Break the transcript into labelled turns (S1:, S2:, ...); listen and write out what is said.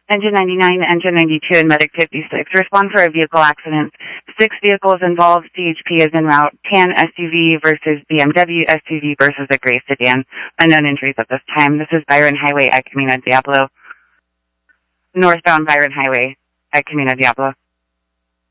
S1: Engine 99, Engine 92, and Medic 56. Respond for a vehicle accident. 6 vehicles involved. CHP is en route. Tan SUV versus BMW SUV versus a gray sedan. Unknown injuries at this time. This is Byron Highway at Camino Diablo. Northbound Byron Highway at Camino Diablo.